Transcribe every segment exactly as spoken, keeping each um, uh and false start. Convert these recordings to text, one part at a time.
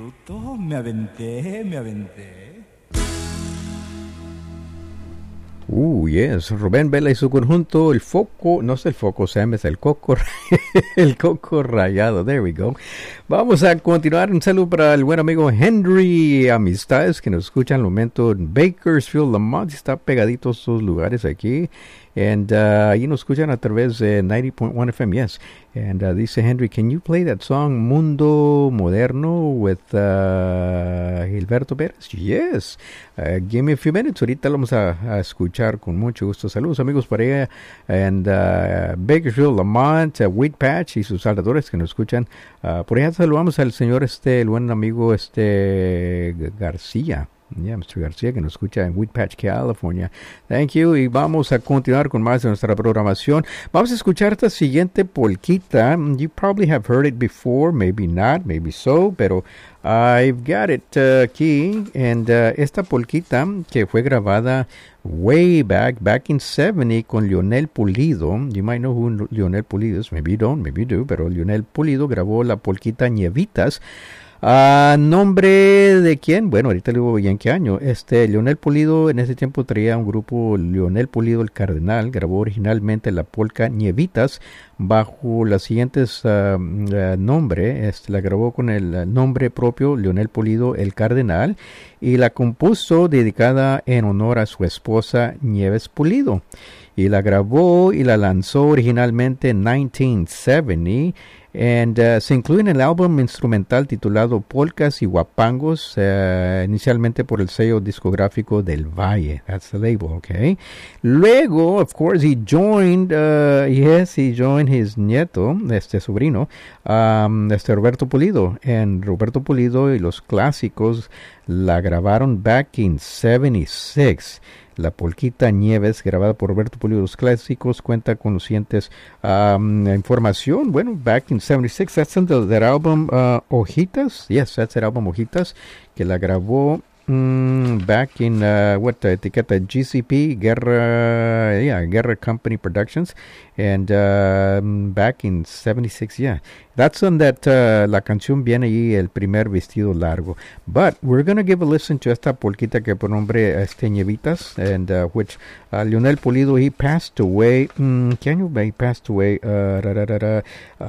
bruto, me aventé, me aventé. Uh, yes, Rubén Vela y su conjunto, el foco, no es el foco, Sam, es el coco, el coco rayado, there we go. Vamos a continuar, un saludo para el buen amigo Henry, amistades que nos escuchan al momento en Bakersfield, Lamont, está pegadito a estos lugares aquí. And uh, ahí nos escuchan a través de ninety point one F M, yes. And uh, dice Henry, can you play that song Mundo Moderno with uh, Gilberto Pérez? Yes. Uh, give me a few minutes. Ahorita lo vamos a, a escuchar con mucho gusto. Saludos amigos por allá. And uh, Bakersfield, Lamont, uh, Wheat Patch y sus salvadores que nos escuchan. Uh, por allá saludamos al señor este, el buen amigo este García. Yeah, mister García, que nos escucha en Wheat Patch, California. Thank you. Y vamos a continuar con más de nuestra programación. Vamos a escuchar esta siguiente polquita. You probably have heard it before, maybe not, maybe so, pero I've got it uh, aquí. And uh, esta polquita que fue grabada way back, back in seventy con Leonel Pulido. You might know who Leonel Pulido is. Maybe you don't, maybe you do, pero Leonel Pulido grabó la polquita Nievitas. ¿A uh, nombre de quién? Bueno, ahorita le digo ya en qué año. Este, Leonel Pulido en ese tiempo traía un grupo, Leonel Pulido el Cardenal, grabó originalmente la polca Nievitas bajo las siguientes uh, uh, nombre, este, la grabó con el uh, nombre propio Leonel Pulido el Cardenal y la compuso dedicada en honor a su esposa Nieves Pulido. Y la grabó y la lanzó originalmente en nineteen seventy. And uh, se incluye en el álbum instrumental titulado Polcas y Guapangos, uh, inicialmente por el sello discográfico del Valle. That's the label, okay? Luego, of course, he joined, uh, yes, he joined his nieto, este sobrino, um, este Roberto Pulido. And Roberto Pulido y los clásicos la grabaron back in seventy-six. La polquita Nieves, grabada por Roberto Pulido, los clásicos, cuenta con los siguientes um, información. Bueno, back in seventy-six, that's in the, that album uh, Hojitas. Yes, that's that album Hojitas, que la grabó mm, back in, uh, what, uh, etiqueta G C P, Guerra, yeah, Guerra Company Productions. And uh, back in seventy-six, yeah. That's on that, uh, la canción viene ahí, el primer vestido largo. But we're going to give a listen to esta polquita que por nombre este Nievitas, and uh, which uh, Leonel Pulido, he passed away, mm, ¿qué año? He passed away, uh, ra, ra, ra, ra,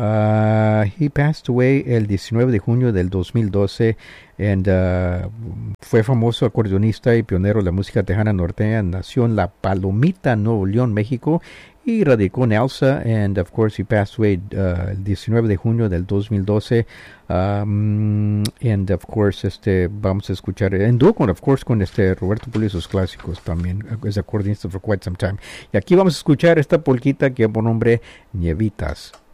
uh, he passed away el diecinueve de junio del dos mil doce, and uh, fue famoso acordeonista y pionero de la música tejana norteña, nació en La Palomita, Nuevo León, México, y radicó en Elsa, and of course he passed away uh, el diecinueve de junio del dos mil doce, um, and of course este vamos a escuchar en dúo con, of course, con este Roberto Pulido y sus clásicos también, es acordeonista for quite some time. Y aquí vamos a escuchar esta polquita que por nombre Nievitas.